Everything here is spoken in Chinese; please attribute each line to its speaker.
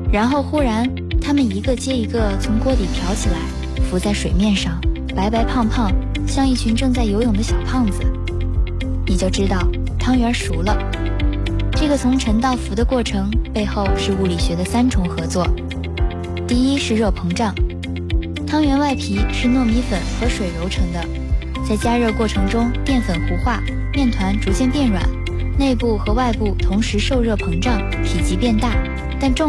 Speaker 1: 然后忽然它们一个接一个从锅底飘起来，浮在水面上，白白胖胖，像一群正在游泳的小胖子。你就知道汤圆熟了。这个从沉到浮的过程背后是物理学的3重合作。第一是热膨胀，汤圆外皮是糯米粉和水揉成的，在加热过程中淀粉糊化，面团逐渐变软，内部和外部同时受热膨胀，体积变大，但重